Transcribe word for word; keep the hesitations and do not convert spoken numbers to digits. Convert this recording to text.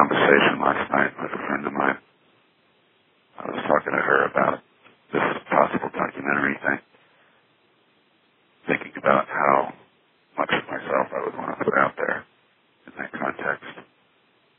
conversation last night with a friend of mine. I was talking to her about this possible documentary thing, thinking about how much of myself I would want to put out there in that context.